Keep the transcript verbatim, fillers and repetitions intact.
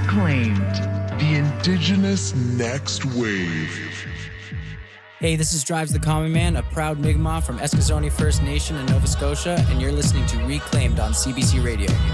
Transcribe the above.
Reclaimed, the Indigenous Next Wave. Hey, this is Drives the Common Man, a proud Mi'kmaq from Eskasoni First Nation in Nova Scotia, and you're listening to Reclaimed on C B C Radio.